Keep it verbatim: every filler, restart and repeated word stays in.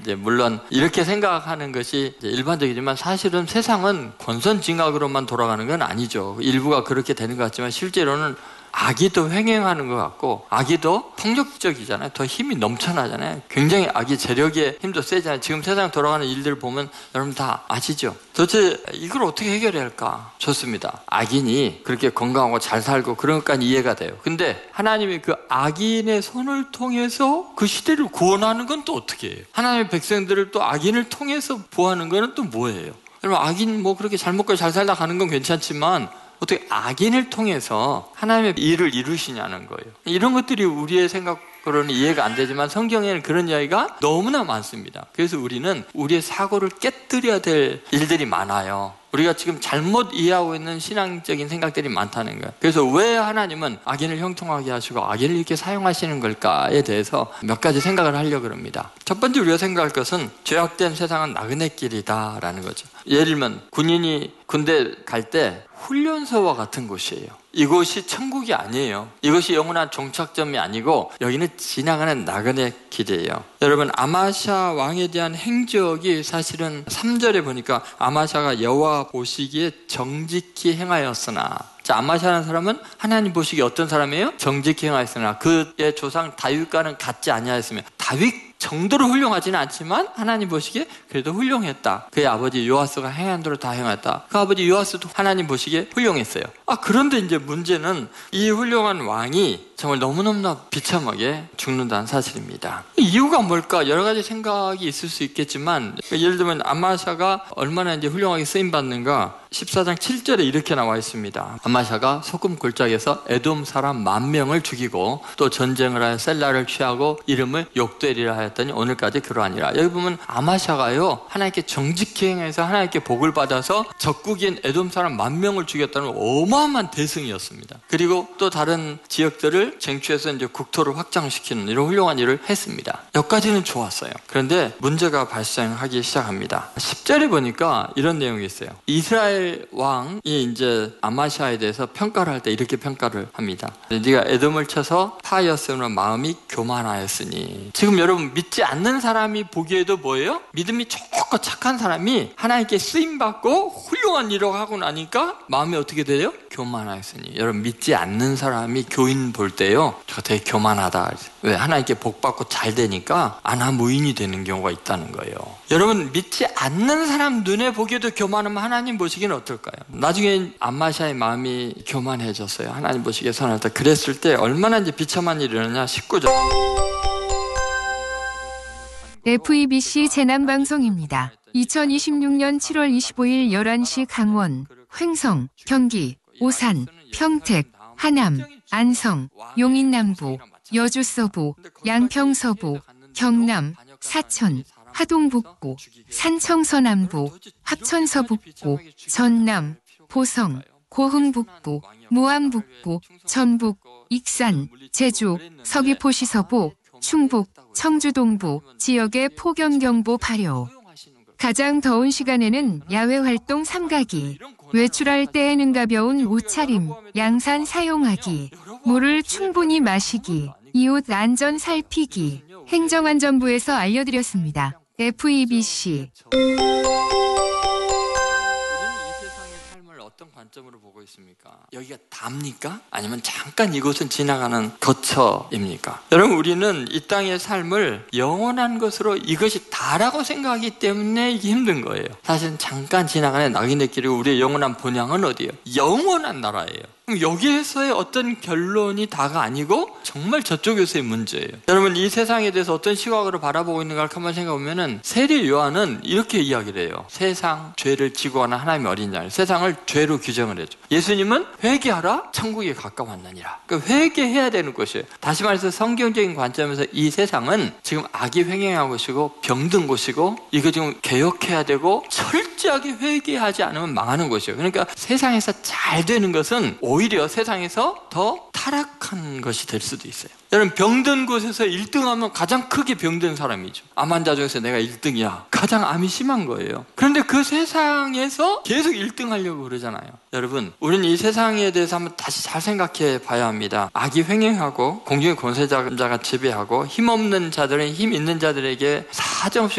이제 물론 이렇게 생각하는 것이 이제 일반적이지만 사실은 세상은 권선징악으로만 돌아가는 건 아니죠. 일부가 그렇게 되는 것 같지만 실제로는 악이 더 횡행하는 것 같고 악이 더 폭력적이잖아요. 더 힘이 넘쳐나잖아요. 굉장히 악이 재력의 힘도 세잖아요. 지금 세상 돌아가는 일들 보면 여러분 다 아시죠? 도대체 이걸 어떻게 해결해야 할까? 좋습니다. 악인이 그렇게 건강하고 잘 살고 그런 것까지 이해가 돼요. 근데 하나님이 그 악인의 손을 통해서 그 시대를 구원하는 건 또 어떻게 해요? 하나님의 백성들을 또 악인을 통해서 보호하는 거는 또 뭐예요? 여러분 악인 뭐 그렇게 잘 먹고 잘 살다 가는 건 괜찮지만 어떻게 악인을 통해서 하나님의 일을 이루시냐는 거예요. 이런 것들이 우리의 생각으로는 이해가 안 되지만 성경에는 그런 이야기가 너무나 많습니다. 그래서 우리는 우리의 사고를 깨뜨려야 될 일들이 많아요. 우리가 지금 잘못 이해하고 있는 신앙적인 생각들이 많다는 거예요. 그래서 왜 하나님은 악인을 형통하게 하시고 악인을 이렇게 사용하시는 걸까에 대해서 몇 가지 생각을 하려고 합니다. 첫 번째 우리가 생각할 것은 죄악된 세상은 나그네 길이다라는 거죠. 예를 들면 군인이 군대 갈 때 훈련소와 같은 곳이에요. 이곳이 천국이 아니에요. 이것이 영원한 종착점이 아니고 여기는 지나가는 나그네 길이에요. 여러분 아마샤 왕에 대한 행적이 사실은 삼 절에 보니까 아마샤가 여호와 보시기에 정직히 행하였으나, 자, 아마샤라는 사람은 하나님 보시기에 어떤 사람이에요? 정직히 행하였으나 그의 조상 다윗과는 같지 아니하였으며, 다윗 정도로 훌륭하지는 않지만 하나님 보시기에 그래도 훌륭했다. 그의 아버지 요아스가 행한 대로 다 행했다. 그 아버지 요아스도 하나님 보시기에 훌륭했어요. 아, 그런데 이제 문제는 이 훌륭한 왕이 정말 너무너무나 비참하게 죽는다는 사실입니다. 이유가 뭘까? 여러 가지 생각이 있을 수 있겠지만, 예를 들면 아마샤가 얼마나 이제 훌륭하게 쓰임받는가, 십사 장 칠 절에 이렇게 나와 있습니다. 아마샤가 소금 골짜기에서 에돔 사람 만 명을 죽이고 또 전쟁을 하여 셀라를 취하고 이름을 욕되리라 하였더니 오늘까지 그러하니라. 여기 보면 아마샤가요 하나님께 정직히 행해서 하나님께 복을 받아서 적국인 에돔 사람 만 명을 죽였다는 어마어마한 대승이었습니다. 그리고 또 다른 지역들을 쟁취해서 이제 국토를 확장시키는 이런 훌륭한 일을 했습니다. 여기까지는 좋았어요. 그런데 문제가 발생하기 시작합니다. 십 절에 보니까 이런 내용이 있어요. 이스라엘 왕이 이제 아마샤에 대해서 평가를 할 때 이렇게 평가를 합니다. 네가 에돔을 쳐서 파하였으므로 마음이 교만하였으니. 지금 여러분 믿지 않는 사람이 보기에도 뭐예요? 믿음이 좋고 착한 사람이 하나님께 쓰임받고 훌륭한 일을 하고 나니까 마음이 어떻게 돼요? 교만하였으니. 여러분 믿지 않는 사람이 교인 볼 때요, 저 되게 교만하다. 왜? 하나님께 복받고 잘 되니까 아나무인이 되는 경우가 있다는 거예요. 여러분 믿지 않는 사람 눈에 보기에도 교만하면 하나님 보시기에는 어떨까요? 나중에 아마샤의 마음이 교만해졌어요. 하나님 보시기에 선하다. 그랬을 때 얼마나 이제 비참한 일이 일어나냐. 십구 절. 에프이비씨 재난방송입니다. 이천이십육 년 칠월 이십오일 열한 시 강원, 횡성, 경기, 오산, 평택, 하남, 안성, 용인남부, 여주서부, 양평서부, 경남, 사천, 하동북부, 산청서남부, 합천서북부, 전남, 보성, 고흥북부, 무안북부, 전북, 익산, 제주, 서귀포시서부, 충북, 청주동부 지역의 폭염경보 발효. 가장 더운 시간에는 야외활동 삼가기, 외출할 때에는 가벼운 옷차림, 양산 사용하기, 물을 충분히 마시기, 이웃 안전 살피기. 행정안전부에서 알려드렸습니다. 에프이비씨. 어떤 관점으로 보고 있습니까? 여기가 답니까? 아니면 잠깐 이곳은 지나가는 거처입니까? 여러분 우리는 이 땅의 삶을 영원한 것으로 이것이 다라고 생각하기 때문에 이게 힘든 거예요. 사실은 잠깐 지나가는 낙인의 길이고 우리의 영원한 본향은 어디예요? 영원한 나라예요. 여기에서의 어떤 결론이 다가 아니고 정말 저쪽에서의 문제예요. 여러분 이 세상에 대해서 어떤 시각으로 바라보고 있는가 한번 생각해보면 세례 요한은 이렇게 이야기를 해요. 세상 죄를 지고 가는 하나님의 어린 양, 세상을 죄로 규정을 해줘. 예수님은 회개하라 천국에 가까웠느니라. 그러니까 회개해야 되는 것이에요. 다시 말해서 성경적인 관점에서 이 세상은 지금 악이 횡행한 곳이고 병든 곳이고 이거 지금 개혁해야 되고 철저하게 회개하지 않으면 망하는 곳이에요. 그러니까 세상에서 잘 되는 것은 오히려 세상에서 더 타락한 것이 될 수도 있어요. 여러분 병든 곳에서 일 등 하면 가장 크게 병든 사람이죠. 암 환자 중에서 내가 일 등이야. 가장 암이 심한 거예요. 그런데 그 세상에서 계속 일 등 하려고 그러잖아요. 여러분 우리는 이 세상에 대해서 한번 다시 잘 생각해 봐야 합니다. 악이 횡행하고 공중의 권세자가 지배하고 힘없는 자들은 힘 있는 자들에게 사정없이